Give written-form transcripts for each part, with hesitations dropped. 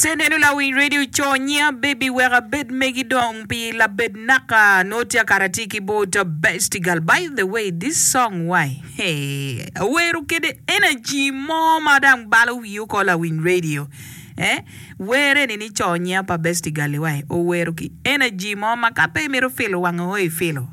Tendenu la win radio chonya baby wera bed megidong pi la bed naka notia karatiki bota bestigal. By the way, this song why? Hey, weru kede energy mo madam balu you call a win radio. Were ni chonya pa bestigal why? O weru ki energy mo makape mero filo wango hoi filo.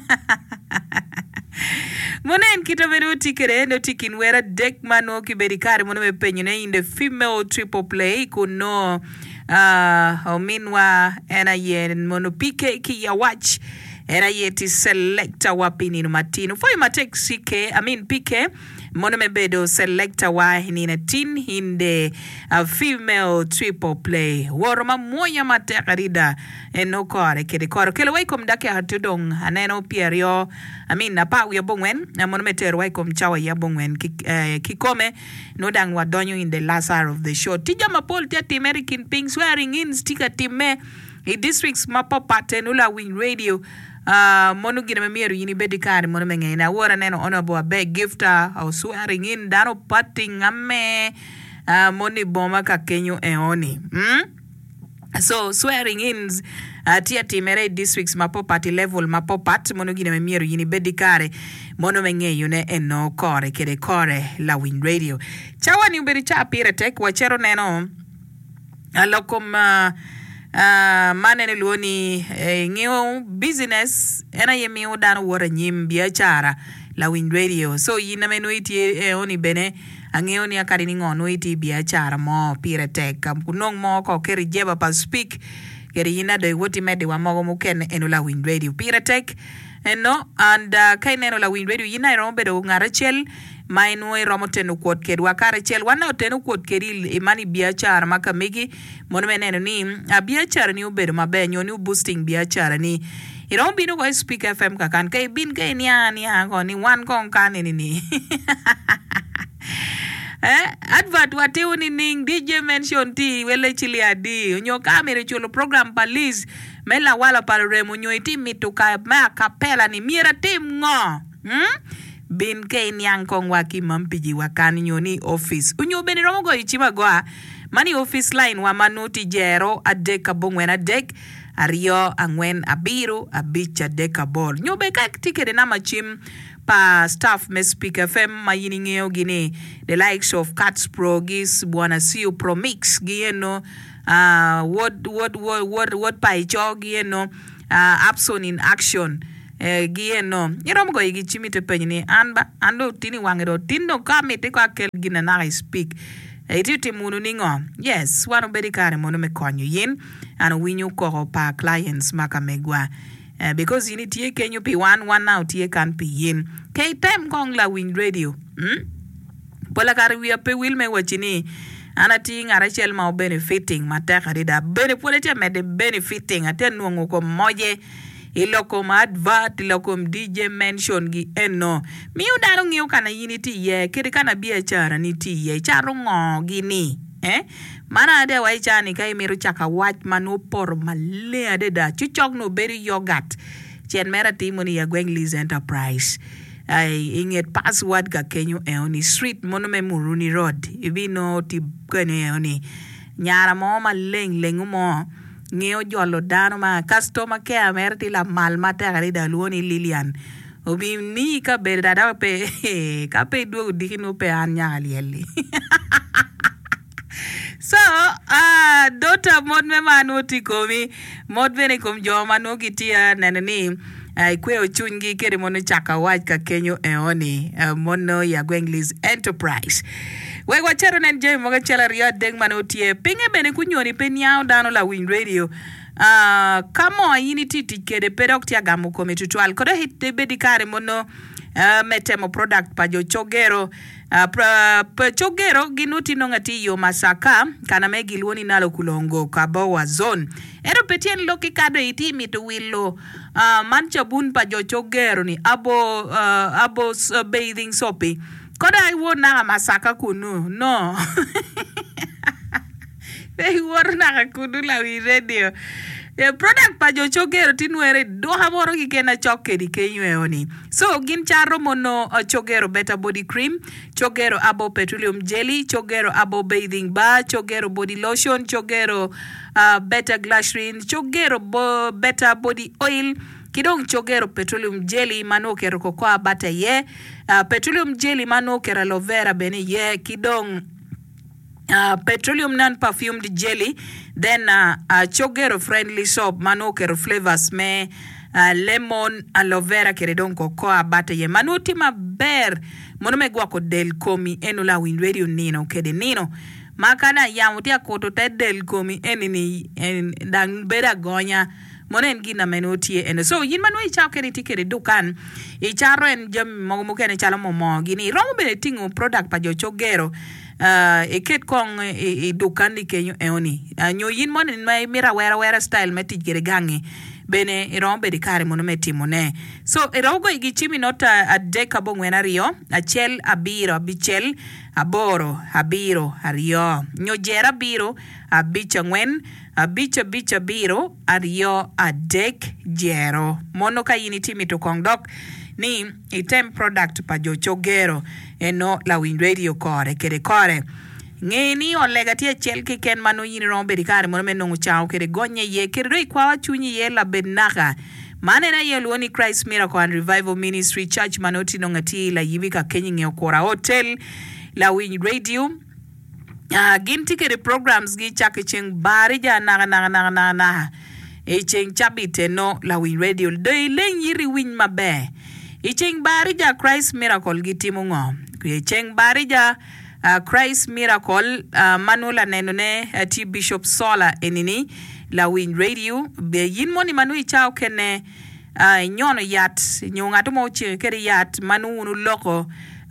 Monen kita beru tikere no tikin wera deck mano ki berikare mono me penyune in the female triple play kuno minwa ena yen mono pike ki ya watch ena yeti selector wapini no matino for ma take CK PK mono me bedo selector wa hinina tin hinde female triple play woroma moya matekarida eno kore kede kele wai kom dake hatudong aneno pierio na pa ya bongwen mono me ter wai kom chawa ya bongwen kikome no dang wadonyo in the last hour of the show tija mapol tia American Pink swearing in sticker time districts mapapa tenula win radio mono gina memiru yini bedikari mono mengena wora neno honorable abe gifter au swearing in dano patting ame moni boma ka kenyo eoni so swearing ins tia timere districts mapo party level mapo pat mono gina memiru yini bedikari mono mengeyo ne eno kore kede kore la win radio chawa ni uberi cha pire tek wachero neno alokom manene luoni ngeo business ena yemi udano wora nyim biachara la win radio so yina menu iti oni bene angeo ni akari ni ngono iti biachara mo pire tek kunong mo ko keri jeba pa speak keri yina do woti mede wa mogo muken enu la win radio pire tek no and kaineno la win radio yina rombe do ngarachel mainwe romotenu kwot kedwa karachel wana otenu kwot kedil imani biachara maka migi mono meneno ni biachara ni ubedo mabenyo ni boosting biachara ni irombi no go speak FM kakan kay bin kay niya go ni one kong kanini ni advert wateu ni ning DJ mention ti wele chili adi nyo kamera chulo program palis mela wala palremo nyo iti mituka ma kapela ni mira tim ngo bin kay niyang kong waki mampiji wakani nyoni office unyo beni romo go ichima goa mani office line wa manuti jero adeka bongwen adek ario angwen abiru abicha deka bol nyobe ka tikede na machim pa staff me speak FM mayini ngeo gine the likes of Cats Pro gis bwana siu Pro Mix gieno what pa icho gieno Abson in action gieno irom go igi chimite penyini ando tini wangero tindo kamite kwa kel gina na speak iti munu ningo yes wano bedi kare mono me konyo yin ano winyu ko pa clients maka megwa because yini tie kenyu pi one now tie kan pi yin kay time kong la win radio pola kare wi ape wil me wachini ana ti ngara chel ma benefiting mataka rida benefit me de benefiting aten nuongo ko moje ilokom advert ilokom DJ mention gi eno mi udaro ngiu kana yini ti ye kiri kana biachara ni ti ye charo ngo gini mana ade wai chani kai miru chaka watch manu por male ade da chuchok no berry yogurt chen mera timoni ya Gwenglis Enterprise inget password ka kenyo eoni street monome Muruni Road ibino ti kene eoni nyara mo maleng mo ngeo jolo dano ma customer care merti la mal materi da luoni Lilian obi ni ka berda da pe ka pe do dikino pe anya alieli so dota mod me manoti komi mod bene kom joma no gitia nanani kwe ochungi kere mono chaka waj ka kenyo eoni mono ya Gwenglis Enterprise wegwa chero nen jay moga chela ria deng manotie pinge bene kunyoni penyao dano la win radio kamo yini titi kede pedok tia gamu kome tutual kodo hite bedikare mono metemo product pa jo chogero chogero ginuti nongati yo masaka kana megi luoni nalo kulongo kabawa zone ero petien loki kado iti mitu willo mancha bun pa jo chogero ni abo bathing soapy koda I wona masaka kunu no I wona kunu la wi radio product pa jo chogero tinwere doha moro gi kena chokedi kenyweoni. So gin charo mono chogero better body cream, chogero abo petroleum jelly, chogero abo bathing bar, chogero body lotion, chogero better glycerin, chogero better body oil, kidong chogero petroleum jelly mano kero cocoa butter ye, petroleum jelly mano kero aloe vera bene ye, kidong petroleum non-perfumed jelly, then chogero friendly soap mano kero flavors me lemon, aloe vera kere don cocoa butter ye manuti maber mono me gwako del komi enula Wind Radio nino kede nino makana yamutia koto te del komi enini dan bera gonya monen gina menotie ene so yin manu ichao kere tikere dukan icharo en jam mogo kene chala momo gini romo bene tingo product pa jo chogero eket kong dukan di kenyo eoni nyo yin monen mira wera style metij gere gangi bene irombe di kare mono metimone so irogo igi chimi nota adek abongwen ariyo achiel abiro abichel aboro abiro ariyo nyojera abiro abich angwen abich abiro ariyo adek jero mono ka yini timi to kong dok ni item product pa jo chogero eno la Wind Radio kore kere kore ngeni olega tie chel ki ken mano yin rombe di kare mono menongu chao kere gonye ye kere roi kwa chunyi ye la benaka mane na ye luoni Christ Miracle and Revival Ministry Church manoti nongati la yivika kenyi nge okora hotel la Wind Radio ginti kere programs gi chake cheng bari ja na cheng chabite no la Wind Radio doi len yiri win mabe cheng bari ja Christ Miracle gitimu ngo cheng bari ja Christ Miracle manula nenone ti Bishop Sola enini la Wind Radio be yin moni manu ichao kene nyono yat nyonga to mo kere yat manu unu loko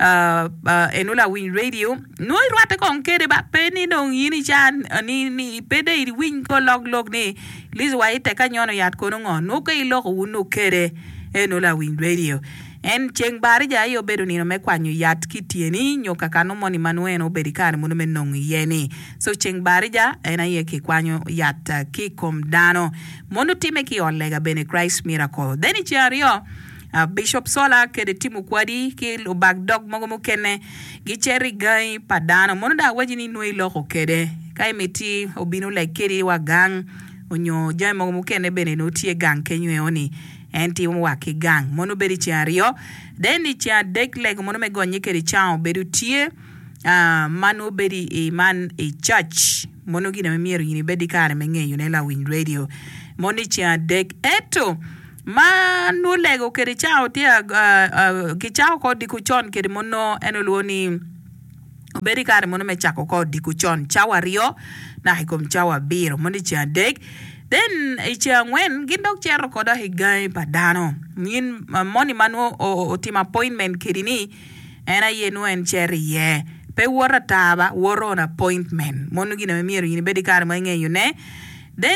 enula Wind Radio no irwate kon kere ba peni dong yini chan ni pede iri win ko log ni liz wa ite ka nyono yat ko ngo no ke loko unu kere enula Wind Radio en cheng bari ja yo bedo ni no me kwanyo yat kitieni nyoka kano moni manueno berikane muno menong yeni so cheng bari ja ena ye ki kwanyo yat ki kom dano mono time ki olega bene Christ Miracle then ichario Bishop Sola kede timu kwadi ki lo bagdog mogo mukene gicheri gai padano mono da wajini nui loko kede kai miti obino like kiri wa gang onyo jai mogo mukene bene no tie gang kenyo eoni enti waki gang mono beri chiario then ni chia dek leg mono me gonye keri chao beru tie mano beri man church mono gina memiero yini bedi kare menge yunela Wind Radio moni chia dek eto manu lego keri chao tia ki chao ko dikuchon keri mono enoluoni beri kare mono me chako ko dikuchon chawa rio na hikom chawa biro moni chia dek then ngwen gindok chero koda higai padano yin moni manu o team appointment kirini ena yenu en cheri ye pe wora taba woro on appointment monu gina memiero yin bedi kare mange yune then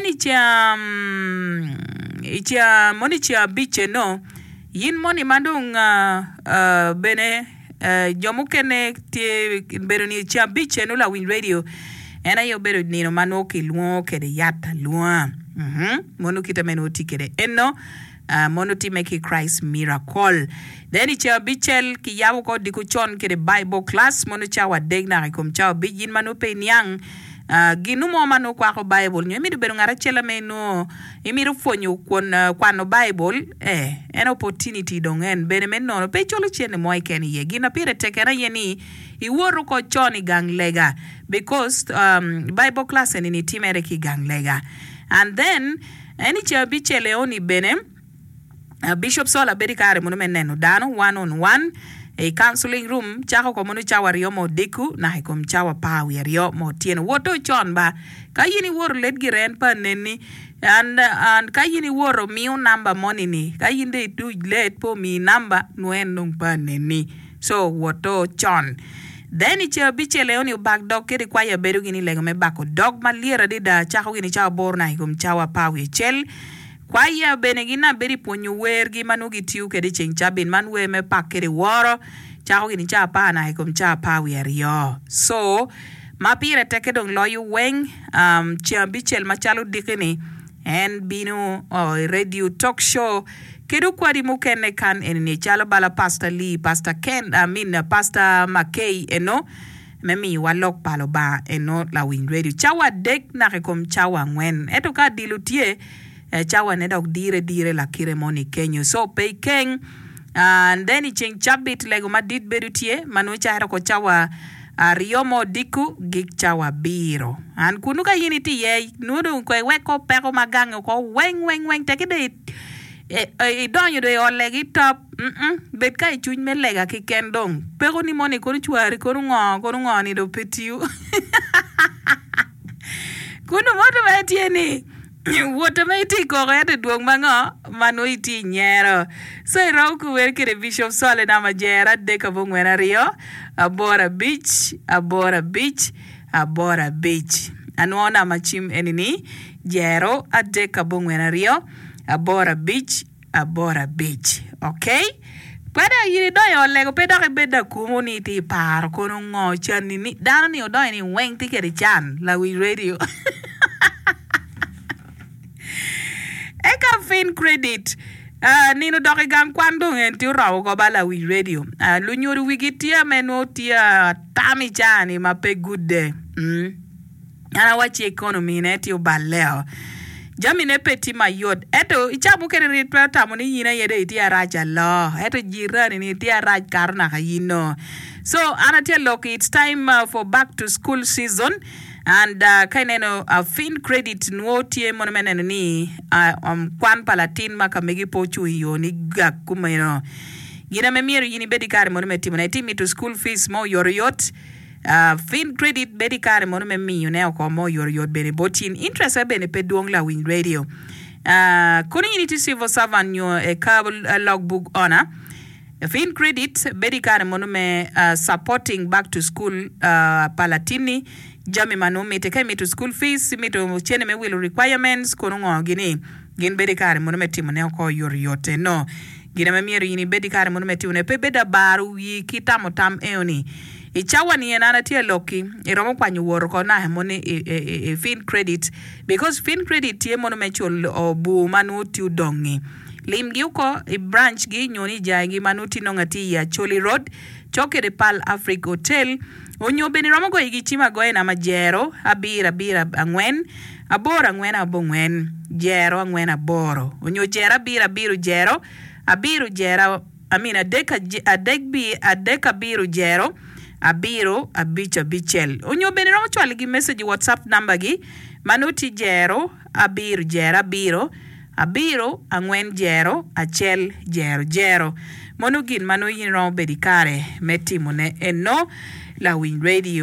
moni chia biche no yin moni mandung bene jomukene tie beroni chia biche no la Wind Radio ena yo bero nino manu ki luo kede yata luo mono kita menoti kede eno mono ti make Christ Miracle then icha bichel ki yawo ko dikuchon kede Bible class mono cha wa degna kom cha bijin manu pe nyang ginu mo manu kwa ko Bible nyomi do bero ngara chela meno imiru fonyo kwano Bible an opportunity dongen bene menno pe cholo chene mo ikeni ye gina pire tekera yeni iworo ko choni gang lega because Bible class ni timere ki gang lega and then any chabiche leoni bene Bishop Sola beri kare mono meneno dano 1-on-1 a counseling room chako ko mono chawa rio mo diku na hikom chawa pa wi rio mo tieno woto chon ba kayini woro let giren pa neni and kayini woro miu number money ni kayinde du let po mi number nuen nung pa neni so woto chon then icha biche leoni bag dog kiri kwa ya beru gini lego me bako dog maliera dida chako gini chawa borna hikom chawa pa wi chel kwa ya benegina beri ponyo wergi manugi tiu kedi cheng chabin manwe me pakere woro chako gini cha pa na hikom cha pa wi rio so mapire teke dong loyu weng chia bichel machalo dikini en bino radio talk show kedu kwadi mukene kan en chalo bala Pastor Lee, Pastor Ken, Pastor McKay eno memi walok palo ba eno la Wing Radio chawa dek na rekom chawa ngwen eto ka dilutie chawa ne dok dire la kiremoni kenyo so pay ken and then ching chabit lego madit bedutie manu chara ko chawa Riomo diku gik chawa biro an kunuka yiniti ye nudu ko weko peko magango ko weng tekide I don't you do legi top bet kai chuny me lega ki kendong pero ni moni koru chwari koru ngo ni do petiu kuno moto metie ni woto meti ko rete duong mango mano iti nyero so ro ku wer kire Bishop Sole na majera de ka bongwena rio abora beach anona machim enini jero ade ka bongwena rio Abora beach, okay? Pwede yiri doyo lego peda ke beda kumuni ti par kono ngo chan ni dano ni odoy ni weng ti keri chan la Wing Radio. Eka fin credit. Nino doke gam kwando ngenti urawo ko bala Wing Radio. Lunyuri wigitia meno tia tami chani mape good day. Ana wachi economy neti ubaleo. Jami ne peti mayot eto ichamu kere ritwa tamu ni yina yede iti araja lo eto jirani ni iti araj karna kayino so anatia loki it's time for back to school season and kaineno fin credit nuotie monomene ni kwan palatin makamegi pochu hiyo ni gakumeno gina memiru yini bedi kare monometimo na itimi to school fees mo yoriyot fin credit bedi kare mono me miyo ne ko mo yor bene botin interest bene pe duong la Wing Radio kuni unity civil servant yo e cable logbook ona fin credit bedi kare mono me supporting back to school palatini jami mano me te kai me to school fees me to chene me will requirements kono ngo gini gin bedi kare mono me timo ne ko yor yote no gina me miero yini bedi kare mono me timo ne pe beda baru yi kitamo tam eoni Ichawa ni enana tia loki iromo kwa nyuworo kona hemone fin credit because fin credit tie mono mechol obu manuti udongi limgi uko branch gi nyoni jagi manuti nongati ya Choli Road chokere Pal Africa Hotel onyobe ni romo go igichima goe na majero abira angwen abora angwen abongwen jero angwen aboro onyo jera biro jero abiru jera amina adeka biru jero abiro abichel onyo bene no chwal gi message WhatsApp number gi manuti jero abir jera abiro angwen jero achel jero monugin mano yin ro bedikare metimo ne eno la Wing Radio